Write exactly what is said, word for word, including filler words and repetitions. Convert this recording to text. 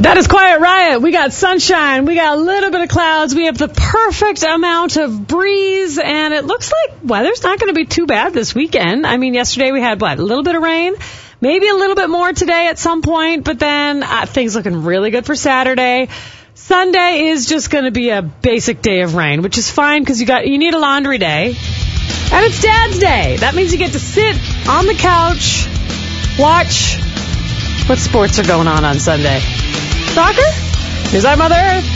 That is Quiet Riot. We got sunshine. We got a little bit of clouds. We have the perfect amount of breeze. And it looks like weather's not going to be too bad this weekend. I mean, yesterday we had, what, a little bit of rain? Maybe a little bit more today at some point. But then uh, things looking really good for Saturday. Sunday is just going to be a basic day of rain, which is fine because you got you need a laundry day. And it's Dad's Day. That means you get to sit on the couch, watch what sports are going on on Sunday. Soccer? Is that Mother Earth?